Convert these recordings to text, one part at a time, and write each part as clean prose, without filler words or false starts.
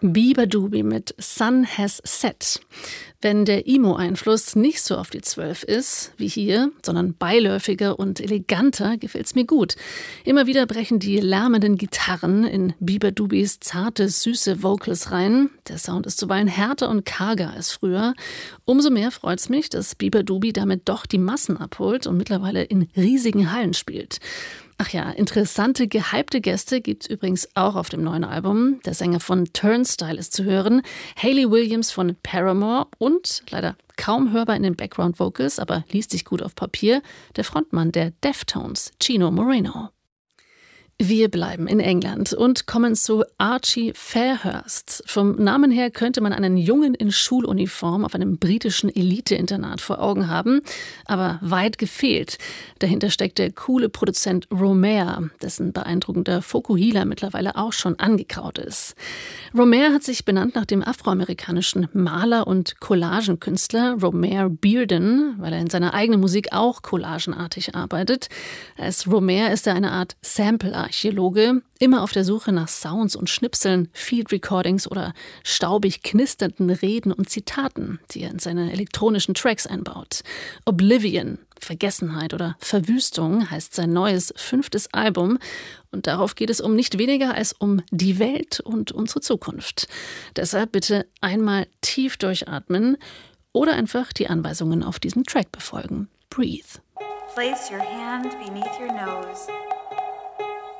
Beabadoobee mit Sun Has Set. Wenn der Emo-Einfluss nicht so auf die 12 ist, wie hier, sondern beiläufiger und eleganter, gefällt's mir gut. Immer wieder brechen die lärmenden Gitarren in Beabadoobees zarte, süße Vocals rein. Der Sound ist zuweilen härter und karger als früher. Umso mehr freut's mich, dass Beabadoobee damit doch die Massen abholt und mittlerweile in riesigen Hallen spielt. Ach ja, interessante, gehypte Gäste gibt's übrigens auch auf dem neuen Album. Der Sänger von Turnstile ist zu hören, Hayley Williams von Paramore und, leider kaum hörbar in den Background Vocals, aber liest sich gut auf Papier, der Frontmann der Deftones, Chino Moreno. Wir bleiben in England und kommen zu Archie Fairhurst. Vom Namen her könnte man einen Jungen in Schuluniform auf einem britischen Elite-Internat vor Augen haben, aber weit gefehlt. Dahinter steckt der coole Produzent Romare, dessen beeindruckender Fokuhila mittlerweile auch schon angegraut ist. Romare hat sich benannt nach dem afroamerikanischen Maler und Collagenkünstler Romare Bearden, weil er in seiner eigenen Musik auch collagenartig arbeitet. Als Romare ist er eine Art Sample-Archäologe, immer auf der Suche nach Sounds und Schnipseln, Field Recordings oder staubig knisternden Reden und Zitaten, die er in seine elektronischen Tracks einbaut. Oblivion, Vergessenheit oder Verwüstung heißt sein neues 5. Album und darauf geht es um nicht weniger als um die Welt und unsere Zukunft. Deshalb bitte einmal tief durchatmen oder einfach die Anweisungen auf diesem Track befolgen. Breathe. Place your hand beneath your nose.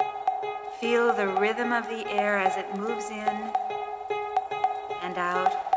Feel the rhythm of the air as it moves in and out.